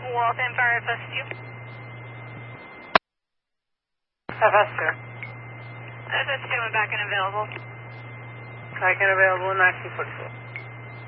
Waltham Fire FS2. FS2. FS2 and back and available. Back and available, 1944.